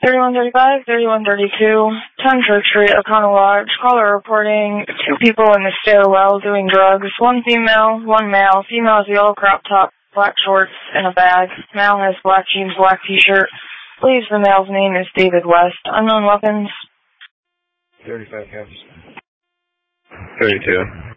3135, 3132, 10 Church Street, O'Connell Lodge. Caller reporting 2 people in the stairwell doing drugs. 1 female, 1 male. Female has yellow crop top, black shorts, and a bag. Male has black jeans, black t-shirt. Believes the male's name is David West. Unknown weapons. 35 caps. 32.